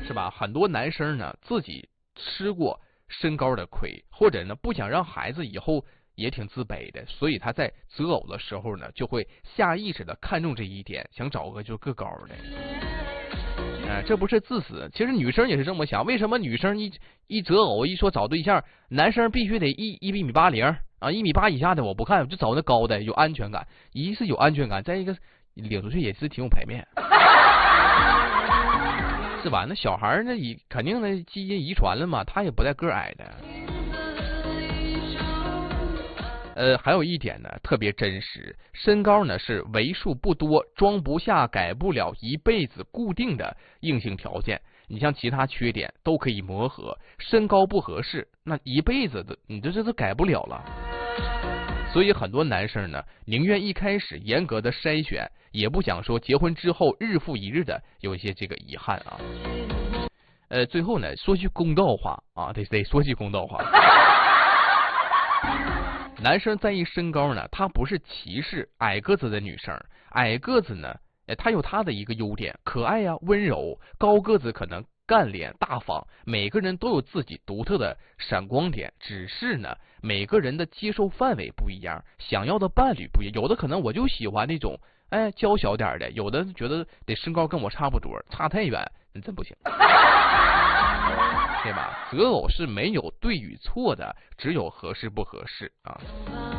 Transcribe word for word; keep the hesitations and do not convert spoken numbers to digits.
是吧？很多男生呢自己吃过身高的亏，或者呢不想让孩子以后也挺自卑的，所以他在择偶的时候呢就会下意识的看重这一点，想找个就个高的。哎、呃，这不是自私，其实女生也是这么想。为什么女生一一择偶一说找对象，男生必须得一一米八零啊，一米八以下的我不看，我就找那高的，有安全感。一是有安全感，再一个领出去也是挺有排面，是吧？那小孩那遗肯定的基因遗传了嘛，他也不带个矮的。呃，还有一点呢，特别真实，身高呢是为数不多装不下、改不了一辈子固定的硬性条件。你像其他缺点都可以磨合，身高不合适，那一辈子的你这这都改不了了。所以很多男生呢，宁愿一开始严格的筛选，也不想说结婚之后日复一日的有一些这个遗憾啊。呃，最后呢，说句公道话啊，得得说句公道话。男生在意身高呢，他不是歧视矮个子的女生，矮个子呢，他有他的一个优点，可爱呀、啊，温柔；高个子可能干练大方。每个人都有自己独特的闪光点，只是呢，每个人的接受范围不一样，想要的伴侣不一样。有的可能我就喜欢那种哎娇小点的，有的觉得得身高跟我差不多，差太远那真不行。对吧？择偶是没有对与错的，只有合适不合适啊。